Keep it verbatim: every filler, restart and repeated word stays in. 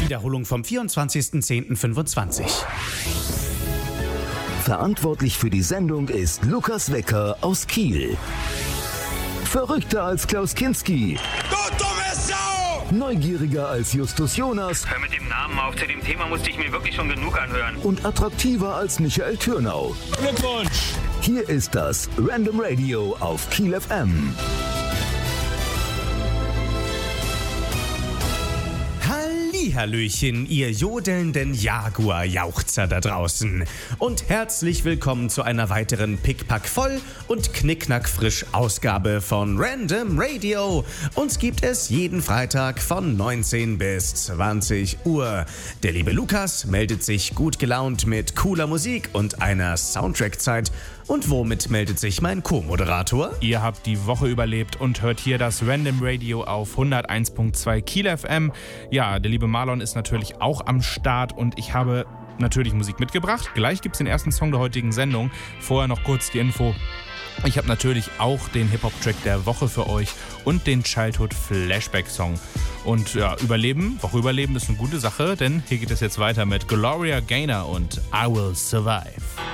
Wiederholung vom vierundzwanzigsten zehnten fünfundzwanzig. Verantwortlich für die Sendung ist Lukas Wecker aus Kiel. Verrückter als Klaus Kinski. Du dumme Sau! Neugieriger als Justus Jonas. Hör mit dem Namen auf, zu dem Thema musste ich mir wirklich schon genug anhören. Und attraktiver als Michael Türnau. Glückwunsch! Hier ist das Random Radio auf Kiel F M. Hallöchen, ihr jodelnden Jaguar-Jauchzer da draußen. Und herzlich willkommen zu einer weiteren Pickpack voll und knickknack frisch Ausgabe von Random Radio. Uns gibt es jeden Freitag von neunzehn bis zwanzig Uhr. Der liebe Lukas meldet sich gut gelaunt mit cooler Musik und einer Soundtrack-Zeit. Und womit meldet sich mein Co-Moderator? Ihr habt die Woche überlebt und hört hier das Random Radio auf hunderteins Komma zwei Kiel F M. Ja, der liebe Marlon ist natürlich auch am Start und ich habe natürlich Musik mitgebracht. Gleich gibt es den ersten Song der heutigen Sendung. Vorher noch kurz die Info. Ich habe natürlich auch den Hip-Hop-Track der Woche für euch und den Childhood-Flashback-Song. Und ja, Überleben, Woche Überleben ist eine gute Sache, denn hier geht es jetzt weiter mit Gloria Gaynor und I Will Survive.